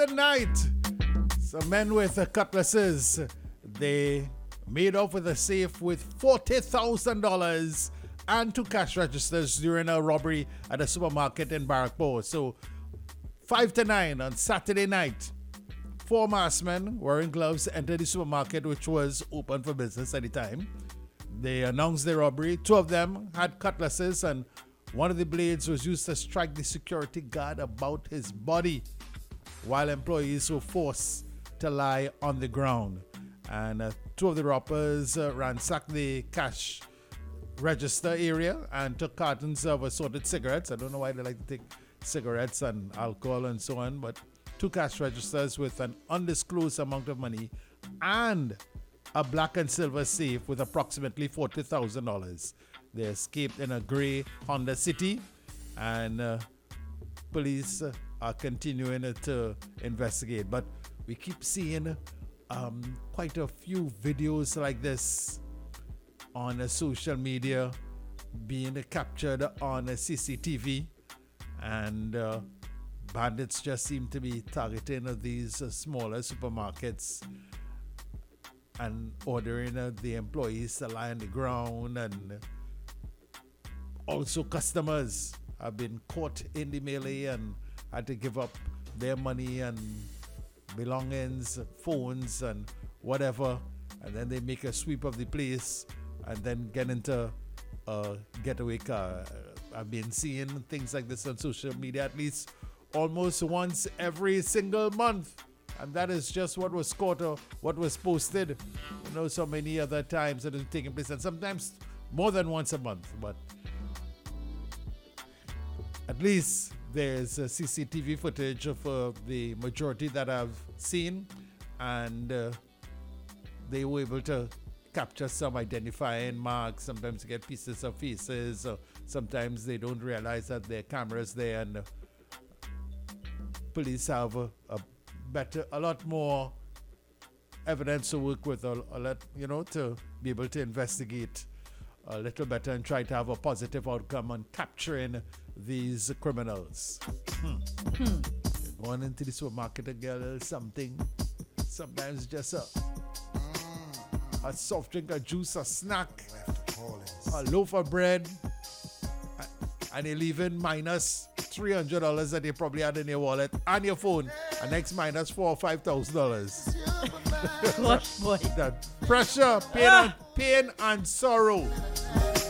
night. Some men with cutlasses, they made off with a safe with $40,000 and 2 cash registers during a robbery at a supermarket in Barrackpore. So 5 to 9 on Saturday night, 4 masked men wearing gloves entered the supermarket, which was open for business at the time. They announced the robbery. 2 of them had cutlasses, and one of the blades was used to strike the security guard about his body, while employees were forced to lie on the ground. And 2 of the robbers ransacked the cash register area and took cartons of assorted cigarettes. I don't know why they like to take cigarettes and alcohol and so on, but 2 cash registers with an undisclosed amount of money and a black and silver safe with approximately $40,000. They escaped in a gray Honda City, and police are continuing to investigate. But we keep seeing quite a few videos like this on social media being captured on a CCTV, and bandits just seem to be targeting these smaller supermarkets and ordering the employees to lie on the ground, and also customers have been caught in the melee and had to give up their money and belongings, phones and whatever, and then they make a sweep of the place and then get into a getaway car. I've been seeing things like this on social media at least almost once every single month, and that is just what was caught or what was posted. So many other times that is taking place, and sometimes more than once a month, but at least there's CCTV footage of the majority that I've seen, and they were able to capture some identifying marks. Sometimes you get pieces of faces, or sometimes they don't realize that there are cameras there, and police have a lot more evidence to work with, a lot, to be able to investigate a little better and try to have a positive outcome on capturing these criminals. Going into the supermarket to get a little something, sometimes just a soft drink, a juice, a snack, a loaf of bread, and you're leaving minus $300 that you probably had in your wallet and your phone, and next minus $4,000 or $5,000. Gosh, boy. That pressure, pain and sorrow.